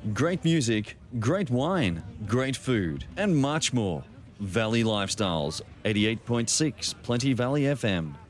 Great music, great wine, great food, and much more. Valley Lifestyles, 88.6 Plenty Valley FM.